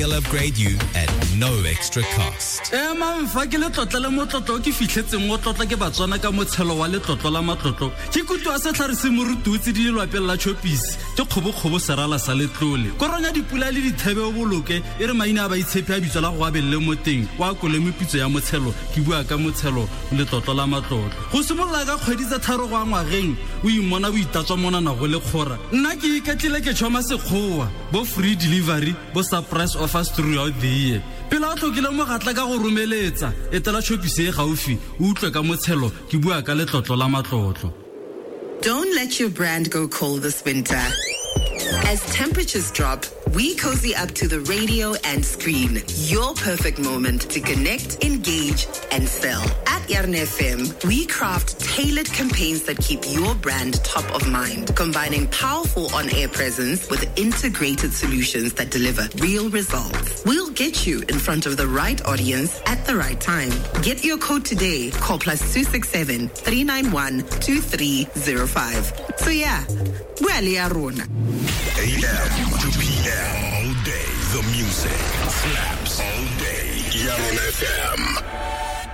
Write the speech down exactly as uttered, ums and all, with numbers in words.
We'll upgrade you at no extra cost. Eh ma mfa ke le tlotla le motlotlo ke fitlhetseng mo tlotla ke batswana ka motshelo wa le tlotlo la matlotlo ke kutu a se tlhare se morututsi di lwa pela chopis ke khobo khobo serala sa letlole koronya dipula le dithebe o boloke e re maina ba itshepe a bitso la go abelle mo teng wa kole mepitso ya motshelo ke bua ka motshelo le tlotlo la matlotlo go simolla ka kgwedi tsa tharo go ngwageng o imona o itatswa mona na go le khora nna ke iketlile ke tshoma sekgowa bo free delivery bo surprise offers throughout the year pela o tlokile mo gatla ka go romeletsa etela chopise e gaufi o utlwe ka motshelo ke bua ka le tlotlo la matlotlo. Don't let your brand go cold this winter. As temperatures drop, we cozy up to the radio and screen. Your perfect moment to connect, engage, and sell. At Yarn F M, we craft tailored campaigns that keep your brand top of mind, combining powerful on-air presence with integrated solutions that deliver real results. We'll get you in front of the right audience at the right time. Get your code today. Call plus two six seven, three nine one, two three zero five. So yeah, well, Yarona. A M to P M. All day, the music slaps all day. Yarn F M.